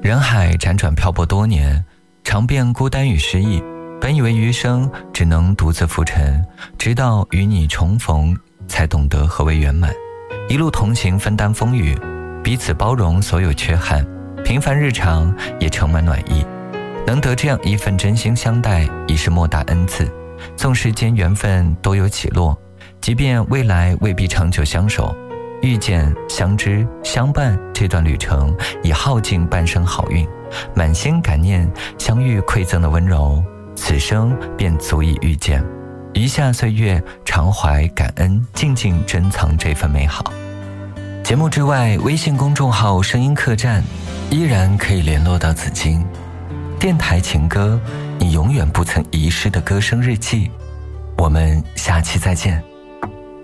人海辗转漂泊多年，尝遍孤单与失意，本以为余生只能独自浮沉，直到与你重逢，才懂得何为圆满。一路同行，分担风雨，彼此包容所有缺憾，平凡日常也盛满暖意。能得这样一份真心相待，已是莫大恩赐。纵世间缘分多有起落，即便未来未必长久相守，遇见、相知、相伴这段旅程已耗尽半生好运，满心感念相遇馈赠的温柔，此生便足以遇见。余下岁月常怀感恩，静静珍藏这份美好。节目之外，微信公众号声音客栈依然可以联络到紫金。电台情歌，你永远不曾遗失的歌声日记。我们下期再见。